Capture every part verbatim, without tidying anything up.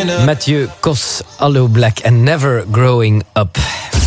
Mathieu Kos, Allo Black en Never Growing Up.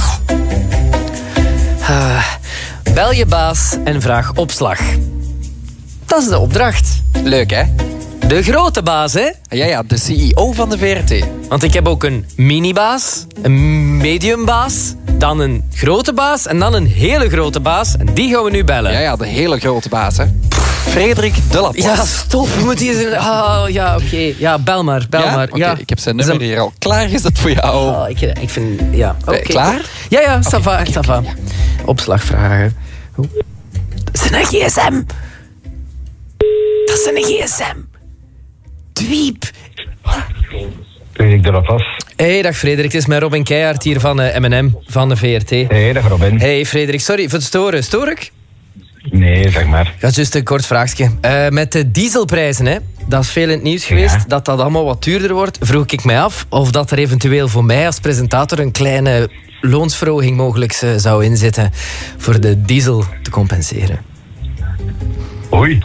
Uh, bel je baas en vraag opslag. Dat is de opdracht. Leuk, hè? De grote baas, hè? Ja, ja, de C E O van de V R T. Want ik heb ook een mini-baas, een medium-baas, dan een grote baas en dan een hele grote baas. En die gaan we nu bellen. Ja, ja, de hele grote baas, hè? Frederik de Laplace. Ja, stop. We moeten hier... Oh, ja, oké. Okay. Ja, bel maar, bel ja? maar. Oké, ja. okay, ik heb zijn nummer hier al klaargezet voor jou. Oh, ik, ik vind... Ja. Okay, klaar? Top. Ja, ja, ça va, okay, ça va. Ja. Opslagvragen. Dat is een gsm. Dat is een gsm. Dweep. Frederik de Laplace. Hey, dag Frederik. Het is met Robin Keijhart hier van uh, M en M, van de V R T. Hey, dag Robin. Hey Frederik, sorry voor het storen. Stoor ik? Nee, zeg maar. Dat is juist een kort vraagje. Uh, met de dieselprijzen, hè, dat is veel in het nieuws geweest, ja. Dat dat allemaal wat duurder wordt. Vroeg ik mij af of dat er eventueel voor mij als presentator een kleine loonsverhoging mogelijk zou inzitten voor de diesel te compenseren. Oei.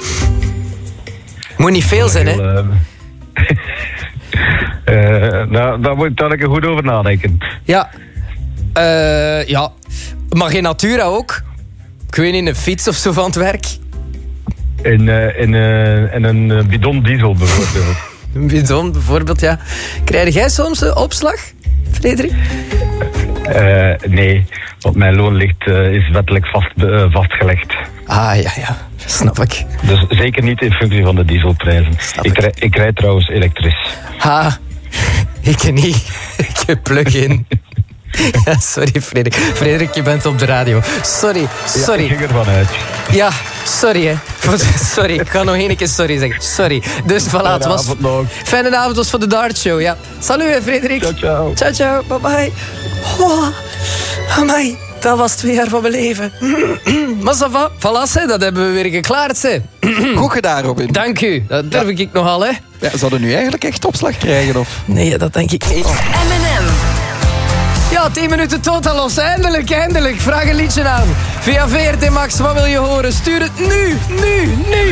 Moet niet veel zijn, hè? Uh, uh, nou, daar moet ik er goed over nadenken. Ja. Uh, ja. Maar geen Natura ook? Ik weet niet, een fiets of zo van het werk? In, uh, in, uh, in een bidon diesel bijvoorbeeld. Een bidon bijvoorbeeld, ja. Krijg jij soms een opslag, Frederik? Uh, nee, want mijn loon ligt, uh, is wettelijk vast, uh, vastgelegd. Ah, ja, ja. Snap ik. Dus zeker niet in functie van de dieselprijzen. Snap ik, ik. Rij, ik rijd trouwens elektrisch. Ha, ik niet. Ik heb plug-in. Ja, sorry, Frederik. Frederik, je bent op de radio. Sorry, sorry. Ja, ik ging ervan uit. Ja, sorry, hè. Sorry, ik kan nog één keer sorry zeggen. Sorry. Dus voilà, het was... Fijne avond nog. Fijne avond was voor de dartshow, ja. Salut, hè, Frederik. Ciao, ciao. Ciao, ciao. Bye-bye. Oh, amai. Dat was twee jaar van mijn leven. Maar ça va, voilà, hè, dat hebben we weer geklaard, hè. Goed gedaan, Robin. Dank u. Dat durf Ja. ik nogal, hè. Ja, zouden nu eigenlijk echt opslag krijgen, of? Nee, dat denk ik niet. M en M. Ja, tien minuten totalos. Eindelijk, eindelijk. Vraag een liedje aan. Via V R T Max, wat wil je horen? Stuur het nu, nu, nu.